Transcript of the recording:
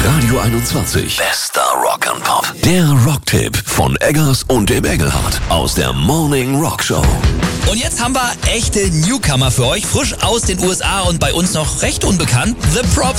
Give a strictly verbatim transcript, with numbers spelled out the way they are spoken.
Radio einundzwanzig. Bester Rock and Pop. Der Rocktipp von Eggers und dem Engelhardt aus der Morning Rock Show. Und jetzt haben wir echte Newcomer für euch, frisch aus den U S A und bei uns noch recht unbekannt. The Props